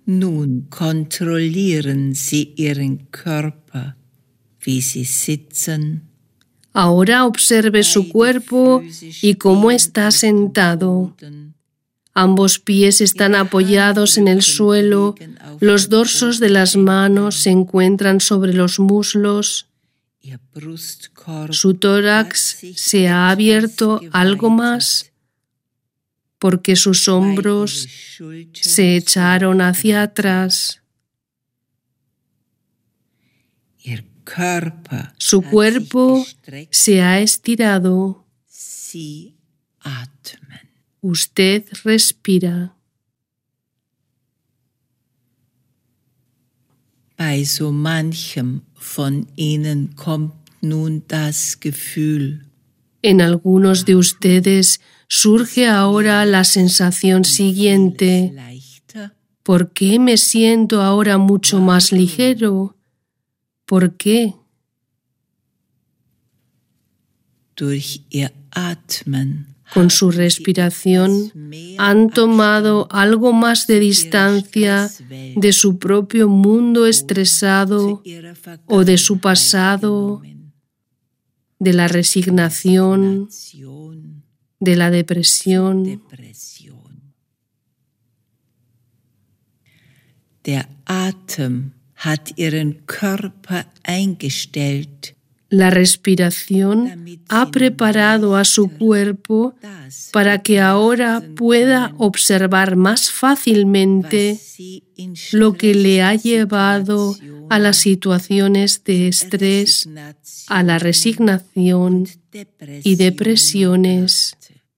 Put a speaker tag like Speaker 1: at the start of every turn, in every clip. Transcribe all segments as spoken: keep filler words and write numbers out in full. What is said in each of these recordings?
Speaker 1: Nun kontrollieren Sie Ihren Körper, wie Sie sitzen.
Speaker 2: Ahora observe su cuerpo y cómo está sentado. Ambos pies están apoyados en el suelo, los dorsos de las manos se encuentran sobre los muslos. Su tórax se ha abierto algo más porque sus hombros se echaron hacia atrás. Su cuerpo se ha estirado. Usted respira.
Speaker 1: Bei so manchem von Ihnen kommt nun das Gefühl.
Speaker 2: En algunos de ustedes surge ahora la sensación siguiente. ¿Por qué me siento ahora mucho más ligero? ¿Por qué?
Speaker 1: Durch Ihr Atmen.
Speaker 2: Con su respiración han tomado algo más de distancia de su propio mundo estresado o de su pasado, de la resignación, de la depresión.
Speaker 1: Der Atem hat Ihren Körper eingestellt.
Speaker 2: La respiración ha preparado a su cuerpo para que ahora pueda observar más fácilmente lo que le ha llevado a las situaciones de estrés, a la resignación y depresiones.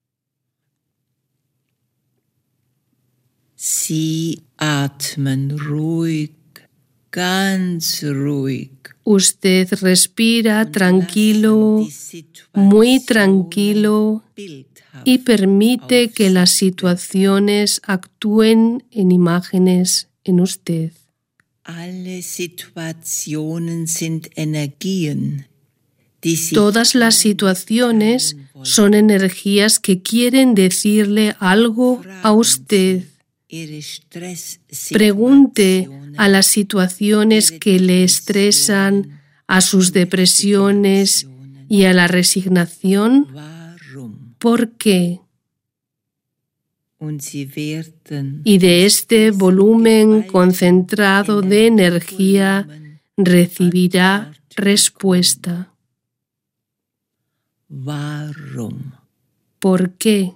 Speaker 1: Sie atmen ruhig, ganz ruhig.
Speaker 2: Usted respira tranquilo, muy tranquilo, y permite que las situaciones actúen en imágenes en usted. Todas las situaciones son energías que quieren decirle algo a usted. Pregunte a las situaciones que le estresan, a sus depresiones y a la resignación, ¿por qué? Y de este volumen concentrado de energía recibirá respuesta. ¿Por qué?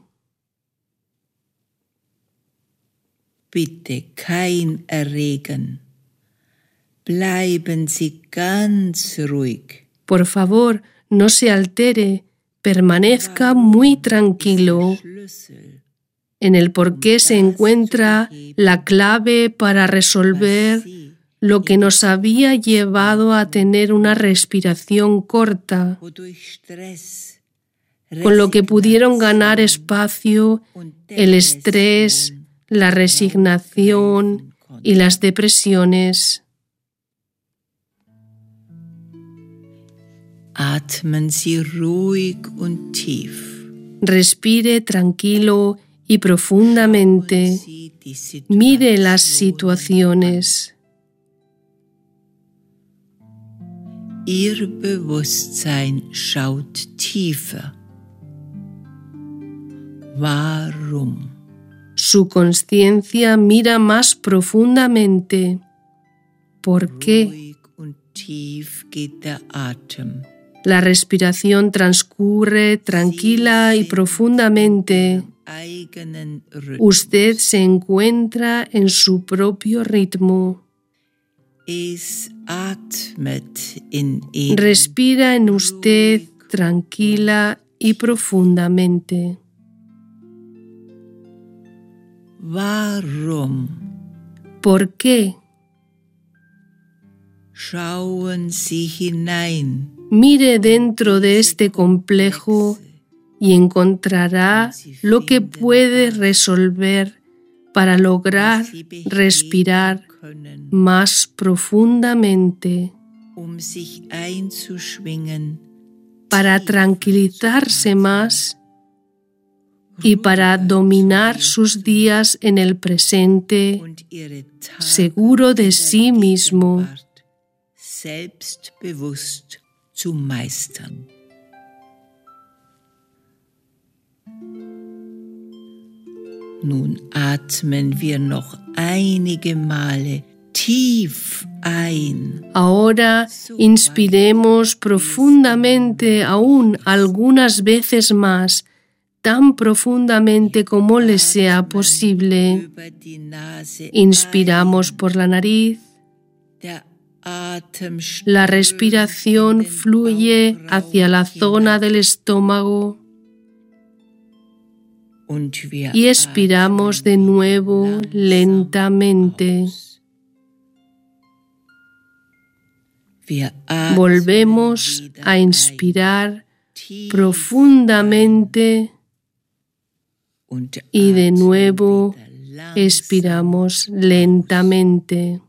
Speaker 1: Bitte kein Erregen. Bleiben Sie ganz ruhig.
Speaker 2: Por favor, no se altere, permanezca muy tranquilo. En el porqué se encuentra la clave para resolver lo que nos había llevado a tener una respiración corta, con lo que pudieron ganar espacio el estrés, la resignación y las depresiones.
Speaker 1: Atmen Sie ruhig und tief.
Speaker 2: Respire tranquilo y profundamente. Mire las situaciones.
Speaker 1: Ihr Bewusstsein schaut tiefer. Warum?
Speaker 2: Su conciencia mira más profundamente. ¿Por qué? La respiración transcurre tranquila y profundamente. Usted se encuentra en su propio ritmo. Respira en usted tranquila y profundamente.
Speaker 1: Warum?
Speaker 2: ¿Por qué?
Speaker 1: Schauen Sie hinein.
Speaker 2: Mire dentro de este complejo y encontrará lo que puede resolver para lograr respirar más profundamente,
Speaker 1: um sich einzuschwingen,
Speaker 2: para tranquilizarse más y para dominar sus días en el presente, seguro de sí mismo.
Speaker 1: Selbstbewusst zu meistern. Nun atmen wir noch einige Male tief ein.
Speaker 2: Ahora inspiremos profundamente aún algunas veces más, tan profundamente como les sea posible. Inspiramos por la nariz. La respiración fluye hacia la zona del estómago. Y expiramos de nuevo lentamente. Volvemos a inspirar profundamente y de nuevo expiramos lentamente.